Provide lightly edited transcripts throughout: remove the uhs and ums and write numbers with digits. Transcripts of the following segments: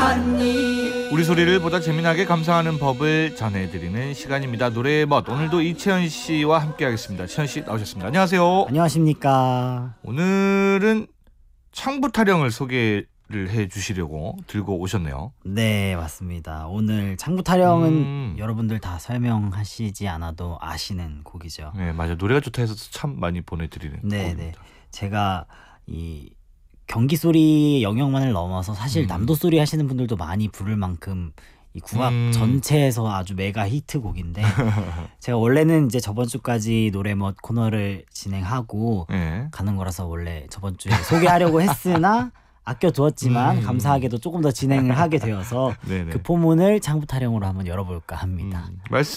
봤니? 우리 소리를 보다 재미나게 감상하는 법을 전해드리는 시간입니다. 노래의 멋. 오늘도 이채연 씨와 함께하겠습니다. 채연 씨 나오셨습니다. 안녕하세요. 안녕하십니까. 오늘은 창부 타령을 소개를 해주시려고 들고 오셨네요. 네, 맞습니다. 오늘 창부 타령은 여러분들 다 설명하시지 않아도 아시는 곡이죠. 네, 맞아요. 노래가 좋다 해서 참 많이 보내드리는 네, 곡입니다. 네. 제가 이 경기 소리 영역만을 넘어서 사실 남도 소리 하시는 분들도 많이 부를 만큼 이 국악 전체에서 아주 메가 히트곡인데 제가 원래는 이제 저번 주까지 노래 멋 코너를 진행하고 네. 가는 거라서 원래 저번 주에 소개하려고 했으나 아껴두었지만 감사하게도 조금 더 진행을 하게 되어서 그 포문을 창부 타령으로 한번 열어볼까 합니다.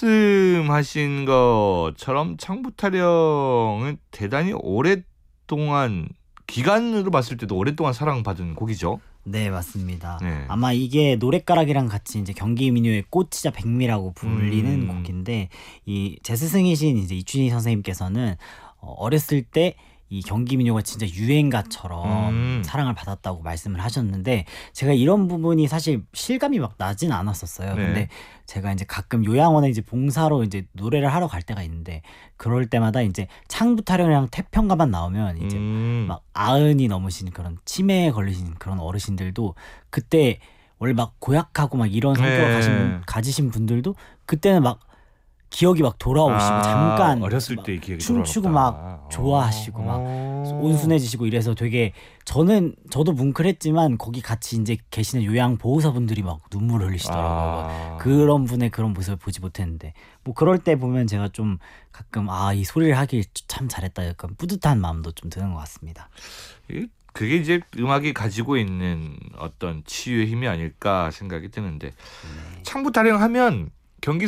말씀하신 것처럼 창부 타령은 대단히 오랫동안 기간으로 봤을 때도 오랫동안 사랑받은 곡이죠. 네, 맞습니다. 네. 아마 이게 노랫가락이랑 같이 이제 경기 민요의 꽃이자 백미라고 불리는 곡인데 이 제 스승이신 이제 이춘희 선생님께서는 어렸을 때 이 경기 민요가 진짜 유행가처럼 사랑을 받았다고 말씀을 하셨는데 제가 이런 부분이 사실 실감이 막 나진 않았었어요. 네. 근데 제가 이제 가끔 요양원에 이제 봉사로 이제 노래를 하러 갈 때가 있는데 그럴 때마다 이제 창부 타령이랑 태평가만 나오면 이제 막 90이 넘으신 그런 치매에 걸리신 그런 어르신들도 그때 원래 막 고약하고 막 이런 성격을 가지신 분들도 그때는 막 기억이 막 돌아오시고 잠깐 어렸을 때 기억이 춤추고 막 좋아하시고 막 온순해지시고 이래서 되게 저도 뭉클했지만 거기 같이 이제 계시는 요양 보호사분들이 막 눈물을 흘리시더라고요. 그런 분의 그런 모습을 보지 못했는데 뭐 그럴 때 보면 제가 좀 가끔 이 소리를 하길 참 잘했다 약간 뿌듯한 마음도 좀 드는 것 같습니다. 그게 이제 음악이 가지고 있는 어떤 치유의 힘이 아닐까 생각이 드는데 창부 타령 하면 경기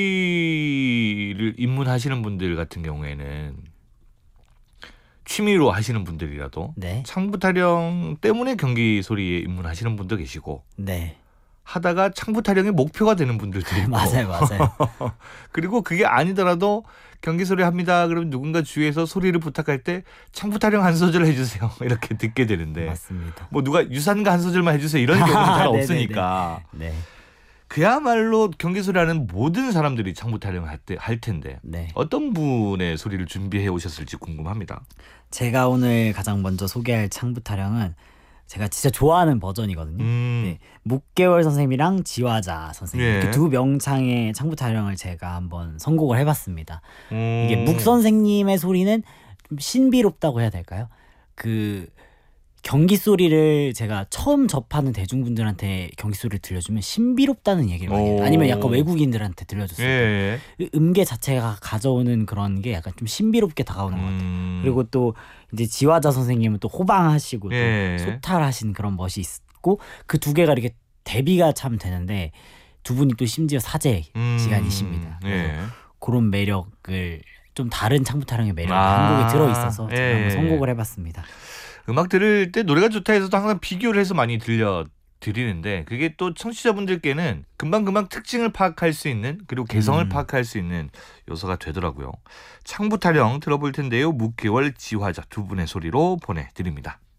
소리를 입문하시는 분들 같은 경우에는 취미로 하시는 분들이라도 창부 타령 때문에 경기 소리에 입문하시는 분도 계시고 하다가 창부 타령이 목표가 되는 분들도 있고 맞아요. 그리고 그게 아니더라도 경기 소리 합니다. 그러면 누군가 주위에서 소리를 부탁할 때 창부 타령 한 소절 해주세요. 이렇게 듣게 되는데 맞습니다. 뭐 누가 유산가 한 소절만 해주세요. 이런 경우는 잘 없으니까 그야말로 경기 소리하는 모든 사람들이 창부 타령을 할 텐데 어떤 분의 소리를 준비해 오셨을지 궁금합니다. 제가 오늘 가장 먼저 소개할 창부 타령은 제가 진짜 좋아하는 버전이거든요. 묵개월 선생님이랑 지화자 선생님 이렇게 두 명창의 창부 타령을 제가 한번 선곡을 해봤습니다. 이게 묵 선생님의 소리는 좀 신비롭다고 해야 될까요? 그 경기 소리를 제가 처음 접하는 대중분들한테 경기 소리를 들려주면 신비롭다는 얘기를 많이 해요. 아니면 약간 외국인들한테 들려줬을 때 음계 자체가 가져오는 그런 게 약간 좀 신비롭게 다가오는 것 같아요. 그리고 또 이제 지화자 선생님은 또 호방하시고 또 소탈하신 그런 멋이 있고 그 두 개가 이렇게 대비가 참 되는데 두 분이 또 심지어 사제 시간이십니다. 그래서 그런 매력을 좀 다른 창부 타령의 매력이 한 곡에 들어있어서 제가 한번 선곡을 해봤습니다. 음악 들을 때 노래가 좋다 해서도 항상 비교를 해서 많이 들려드리는데 그게 또 청취자분들께는 금방금방 특징을 파악할 수 있는 그리고 개성을 파악할 수 있는 요소가 되더라고요. 창부 타령 들어볼 텐데요. 묵개월 지화자 두 분의 소리로 보내드립니다.